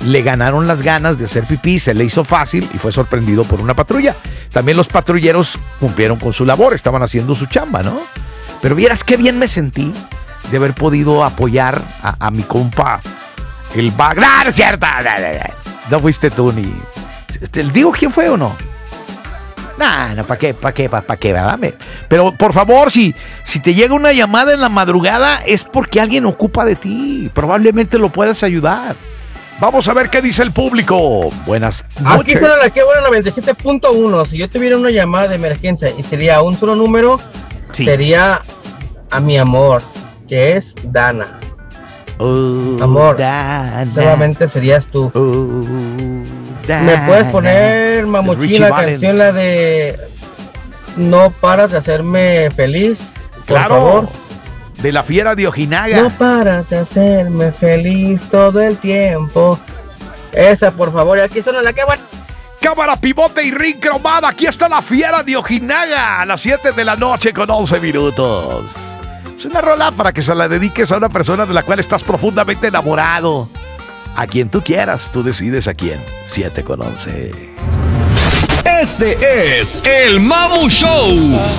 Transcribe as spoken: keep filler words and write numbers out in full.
le ganaron las ganas de hacer pipí, se le hizo fácil y fue sorprendido por una patrulla. También los patrulleros cumplieron con su labor, estaban haciendo su chamba, ¿no? Pero vieras qué bien me sentí de haber podido apoyar a, a mi compa, el bag. ¡No, no es cierto! No fuiste tú ni... ¿Te digo quién fue o no? Nah, no, ¿para qué? ¿Para qué? ¿Para pa qué? ¿Verdad? Pero por favor, si, si te llega una llamada en la madrugada, es porque alguien ocupa de ti. Probablemente lo puedas ayudar. Vamos a ver qué dice el público. Buenas noches. Aquí suena la que buena noventa y siete punto uno. Si yo tuviera una llamada de emergencia y sería un solo número, sí, sería a mi amor, que es Dana. Uh, amor, Dana. Solamente serías tú. Uh, ¿Me puedes poner, mamuchín, la canción, la de No paras de hacerme feliz? Por claro, favor. De la Fiera de Ojinaga. No paras de hacerme feliz todo el tiempo. Esa, por favor. Y aquí suena la que buena. Cámara, pivote y ring cromada. Aquí está la Fiera de Ojinaga a las siete de la noche con once minutos. Es una rola para que se la dediques a una persona de la cual estás profundamente enamorado. A quien tú quieras, tú decides a quién. siete con once. Este es el Mamu Show.